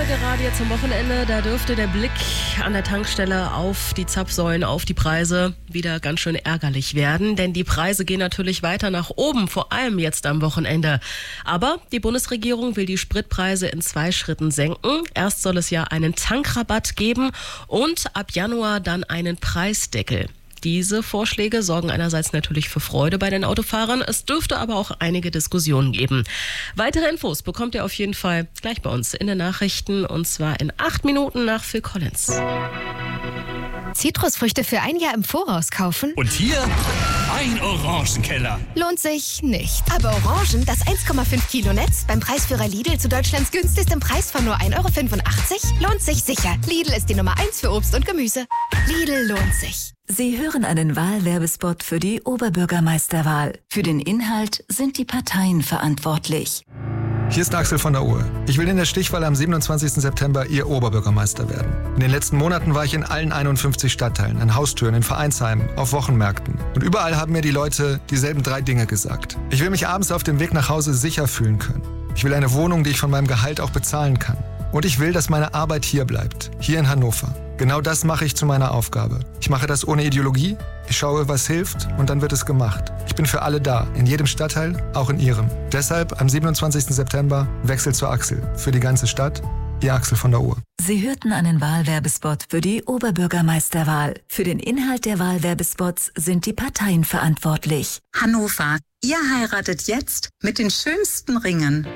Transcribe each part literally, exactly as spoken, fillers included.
gerade jetzt am Wochenende, da dürfte der Blick an der Tankstelle auf die Zapfsäulen, auf die Preise wieder ganz schön ärgerlich werden. Denn die Preise gehen natürlich weiter nach oben, vor allem jetzt am Wochenende. Aber die Bundesregierung will die Spritpreise in zwei Schritten senken. Erst soll es ja einen Tankrabatt geben und ab Januar dann einen Preisdeckel. Diese Vorschläge sorgen einerseits natürlich für Freude bei den Autofahrern. Es dürfte aber auch einige Diskussionen geben. Weitere Infos bekommt ihr auf jeden Fall gleich bei uns in den Nachrichten und zwar in acht Minuten nach Phil Collins. Zitrusfrüchte für ein Jahr im Voraus kaufen? Und hier ein Orangenkeller. Lohnt sich nicht. Aber Orangen, das eins Komma fünf Kilo Netz, beim Preisführer Lidl zu Deutschlands günstigstem Preis von nur ein Euro fünfundachtzig, lohnt sich sicher. Lidl ist die Nummer eins für Obst und Gemüse. Lidl lohnt sich. Sie hören einen Wahlwerbespot für die Oberbürgermeisterwahl. Für den Inhalt sind die Parteien verantwortlich. Hier ist Axel von der Uhr. Ich will in der Stichwahl am siebenundzwanzigsten September Ihr Oberbürgermeister werden. In den letzten Monaten war ich in allen einundfünfzig Stadtteilen, an Haustüren, in Vereinsheimen, auf Wochenmärkten. Und überall haben mir die Leute dieselben drei Dinge gesagt. Ich will mich abends auf dem Weg nach Hause sicher fühlen können. Ich will eine Wohnung, die ich von meinem Gehalt auch bezahlen kann. Und ich will, dass meine Arbeit hier bleibt, hier in Hannover. Genau das mache ich zu meiner Aufgabe. Ich mache das ohne Ideologie, ich schaue, was hilft und dann wird es gemacht. Ich bin für alle da, in jedem Stadtteil, auch in Ihrem. Deshalb am siebenundzwanzigsten September Wechsel zur Axel. Für die ganze Stadt, Ihr Axel von der Uhr. Sie hörten einen Wahlwerbespot für die Oberbürgermeisterwahl. Für den Inhalt der Wahlwerbespots sind die Parteien verantwortlich. Hannover, ihr heiratet jetzt mit den schönsten Ringen.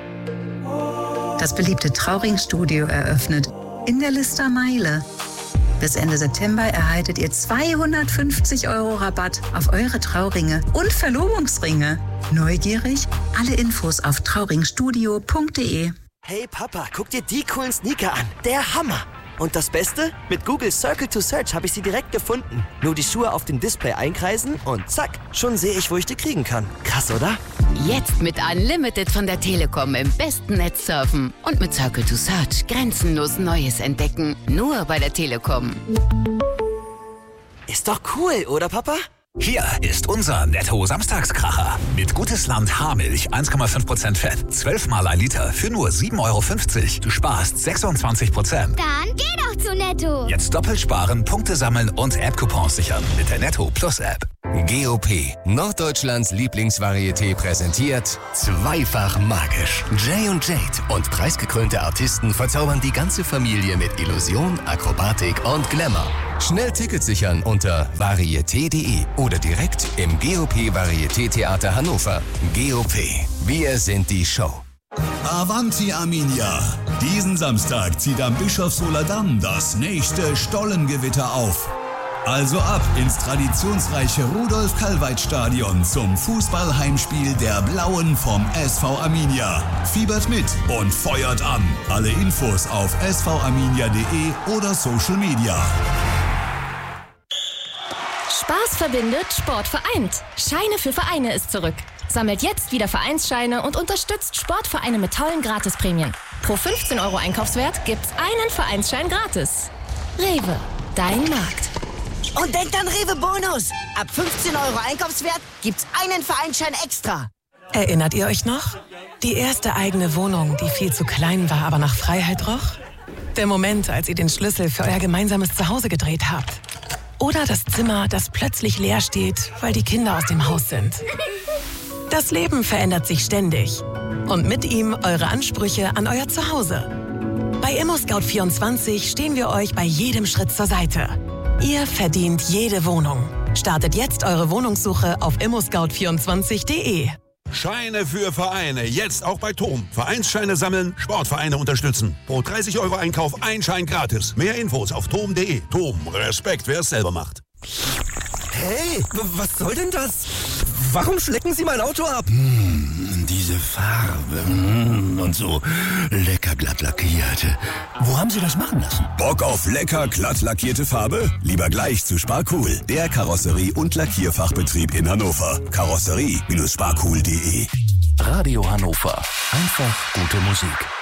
Das beliebte Trauringstudio eröffnet in der Lister Meile. Bis Ende September erhaltet ihr zweihundertfünfzig Euro Rabatt auf eure Trauringe und Verlobungsringe. Neugierig? Alle Infos auf trauringstudio punkt de. Hey Papa, guck dir die coolen Sneaker an. Der Hammer! Und das Beste? Mit Google Circle to Search habe ich sie direkt gefunden. Nur die Schuhe auf dem Display einkreisen und zack, schon sehe ich, wo ich die kriegen kann. Krass, oder? Jetzt mit Unlimited von der Telekom im besten Netz surfen. Und mit Circle to Search grenzenlos Neues entdecken. Nur bei der Telekom. Ist doch cool, oder Papa? Hier ist unser Netto-Samstagskracher. Mit Gutes Land Haarmilch, eins Komma fünf Prozent Fett, zwölf Mal ein Liter für nur sieben Euro fünfzig. Du sparst sechsundzwanzig Prozent. Dann geh doch zu Netto. Jetzt doppelt sparen, Punkte sammeln und App-Coupons sichern mit der Netto Plus App. G O P, Norddeutschlands Lieblingsvarieté, präsentiert Zweifach magisch. Jay und Jade und preisgekrönte Artisten verzaubern die ganze Familie mit Illusion, Akrobatik und Glamour. Schnell Tickets sichern unter varieté punkt de oder direkt im G O P Varieté Theater Hannover. G O P, wir sind die Show. Avanti Arminia! Diesen Samstag zieht am Bischofshofer Damm das nächste Stollengewitter auf. Also ab ins traditionsreiche Rudolf-Kalweit-Stadion zum Fußballheimspiel der Blauen vom S V Arminia. Fiebert mit und feuert an. Alle Infos auf s v arminia punkt de oder Social Media. Spaß verbindet, Sport vereint. Scheine für Vereine ist zurück. Sammelt jetzt wieder Vereinsscheine und unterstützt Sportvereine mit tollen Gratisprämien. Pro fünfzehn Euro Einkaufswert gibt's einen Vereinsschein gratis. Rewe, dein Markt. Und denkt an Rewe Bonus. Ab fünfzehn Euro Einkaufswert gibt's einen Vereinsschein extra. Erinnert ihr euch noch? Die erste eigene Wohnung, die viel zu klein war, aber nach Freiheit roch? Der Moment, als ihr den Schlüssel für euer gemeinsames Zuhause gedreht habt. Oder das Zimmer, das plötzlich leer steht, weil die Kinder aus dem Haus sind. Das Leben verändert sich ständig. Und mit ihm eure Ansprüche an euer Zuhause. Bei ImmoScout vierundzwanzig stehen wir euch bei jedem Schritt zur Seite. Ihr verdient jede Wohnung. Startet jetzt eure Wohnungssuche auf immo scout vierundzwanzig punkt de. Scheine für Vereine, jetzt auch bei Tom. Vereinsscheine sammeln, Sportvereine unterstützen. Pro dreißig Euro Einkauf ein Schein gratis. Mehr Infos auf tom punkt de. Tom, Respekt, wer es selber macht. Hey, was soll denn das? Warum schlecken Sie mein Auto ab? Mmh, diese Farbe mmh, und so lecker glatt lackiert. Wo haben Sie das machen lassen? Bock auf lecker glatt lackierte Farbe? Lieber gleich zu Sparcool, der Karosserie- und Lackierfachbetrieb in Hannover. Karosserie Bindestrich sparcool punkt de. Radio Hannover. Einfach gute Musik.